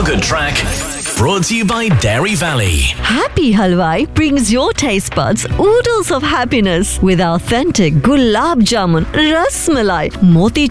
Good Track, brought to you by Dairy Valley. Happy Halwai brings your taste buds oodles of happiness with authentic gulab jamun, ras malai, moti